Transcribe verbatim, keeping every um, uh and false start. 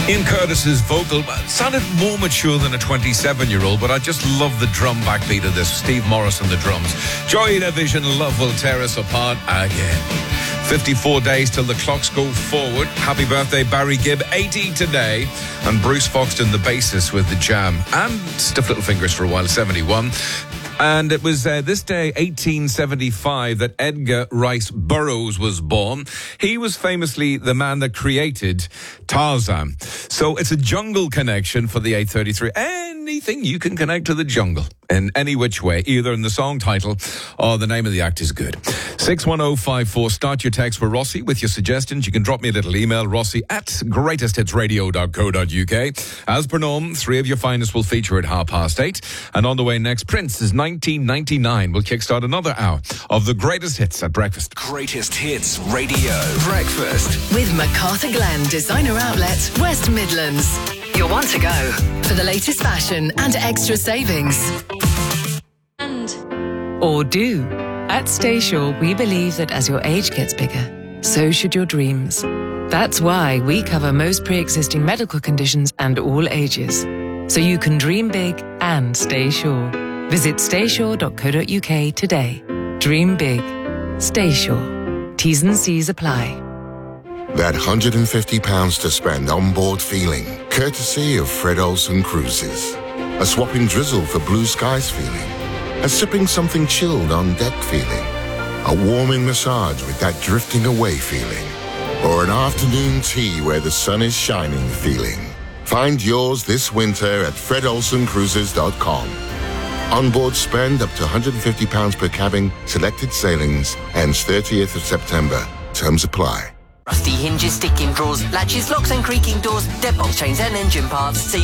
Ian Curtis's vocal sounded more mature than a twenty-seven-year-old, but I just love the drum backbeat of this. Steve Morris on the drums. Joy Division, Love Will Tear Us Apart again. fifty-four days till the clocks go forward. Happy birthday, Barry Gibb, eighty today. And Bruce Foxton, the bassist with The Jam. And Stiff Little Fingers for a while, seventy-one. And it was uh, this day, eighteen seventy-five, that Edgar Rice Burroughs was born. He was famously the man that created Tarzan. So it's a jungle connection for the eight thirty-three. Anything you can connect to the jungle in any which way, either in the song title or the name of the act is good. six one oh five four, start your text for Rossi with your suggestions. You can drop me a little email, rossi at greatest hits radio dot co dot uk. As per norm, three of your finest will feature at half past eight. And on the way next, Prince's nineteen ninety-nine will kickstart another hour of the greatest hits at breakfast. Greatest Hits Radio Breakfast. With MacArthur Glen Designer Outlet, West Midlands. You'll want to go for the latest fashion and extra savings. And or do. At Staysure, we believe that as your age gets bigger, so should your dreams. That's why we cover most pre-existing medical conditions and all ages. So you can dream big and stay sure. Visit staysure dot co dot uk today. Dream big. Stay sure. T's and C's apply. That one hundred fifty pounds to spend on board feeling, courtesy of Fred Olsen Cruises. A swapping drizzle for blue skies feeling. A sipping something chilled on deck feeling. A warming massage with that drifting away feeling. Or an afternoon tea where the sun is shining feeling. Find yours this winter at fred olsen cruises dot com. Onboard spend up to one hundred fifty pounds per cabin, selected sailings, ends thirtieth of September. Terms apply. Rusty hinges, sticking drawers, latches, locks and creaking doors, deadbolt chains and engine parts. So